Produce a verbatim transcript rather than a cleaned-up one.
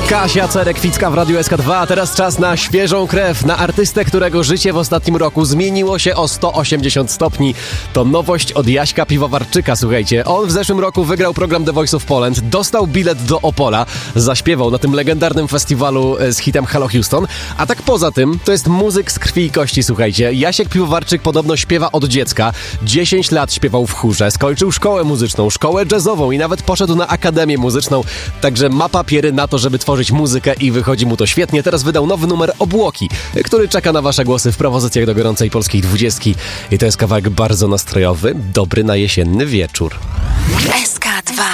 Kasia Cerekwicka w Radiu S K dwa, a teraz czas na świeżą krew, na artystę, którego życie w ostatnim roku zmieniło się o sto osiemdziesiąt stopni. To nowość od Jaśka Piwowarczyka, słuchajcie. On w zeszłym roku wygrał program The Voice of Poland, dostał bilet do Opola, zaśpiewał na tym legendarnym festiwalu z hitem Hello Houston, a tak poza tym to jest muzyk z krwi i kości, słuchajcie. Jasiek Piwowarczyk podobno śpiewa od dziecka, dziesięć lat śpiewał w chórze, skończył szkołę muzyczną, szkołę jazzową i nawet poszedł na akademię muzyczną, także ma papiery na to, żeby tworzyć muzykę i wychodzi mu to świetnie. Teraz wydał nowy numer Obłoki, który czeka na wasze głosy w propozycjach do gorącej polskiej dwudziestki. I to jest kawałek bardzo nastrojowy, dobry na jesienny wieczór. S K dwa.